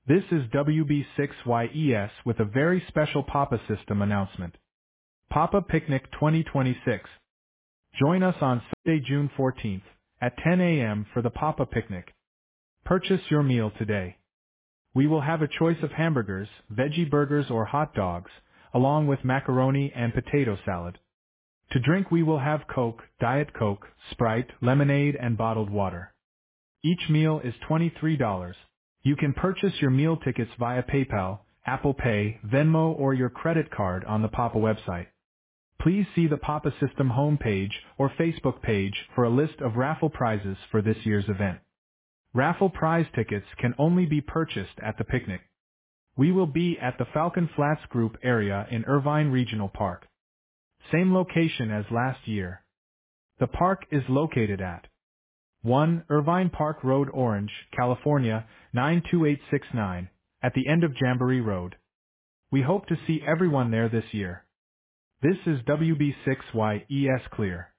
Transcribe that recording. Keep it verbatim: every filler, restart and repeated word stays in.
This is W B six Y E S with a very special Papa System announcement. Papa Picnic twenty twenty-six. Join us on Sunday, June fourteenth, at ten a m for the Papa Picnic. Purchase your meal today. We will have a choice of hamburgers, veggie burgers or hot dogs, along with macaroni and potato salad. To drink we will have Coke, Diet Coke, Sprite, lemonade and bottled water. Each meal is twenty-three dollars. You can purchase your meal tickets via PayPal, Apple Pay, Venmo or your credit card on the Papa website. Please see the Papa System homepage or Facebook page for a list of raffle prizes for this year's event. Raffle prize tickets can only be purchased at the picnic. We will be at the Falcon Flats Group area in Irvine Regional Park. Same location as last year. The park is located at one Irvine Park Road, Orange, California, nine two eight six nine, at the end of Jamboree Road. We hope to see everyone there this year. This is W B six Y E S Clear.